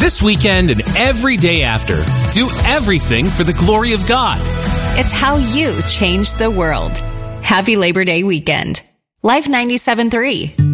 This weekend and every day after, do everything for the glory of God. It's how you change the world. Happy Labor Day weekend. Life 97.3.